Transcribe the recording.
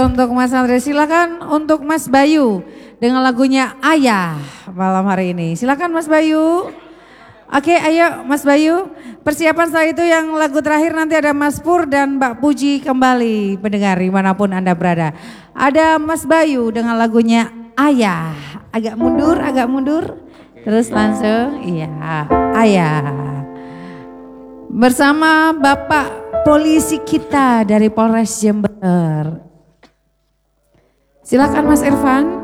Untuk Mas Andre, silakan untuk Mas Bayu dengan lagunya Ayah malam hari ini. Silakan Mas Bayu. Oke, ayo Mas Bayu. Persiapan setelah itu yang lagu terakhir nanti ada Mas Pur dan Mbak Puji kembali pendengar dimanapun Anda berada. Ada Mas Bayu dengan lagunya Ayah. Agak mundur. Terus langsung, iya, Ayah. Bersama Bapak Polisi kita dari Polres Jember. Silakan Mas Irfan.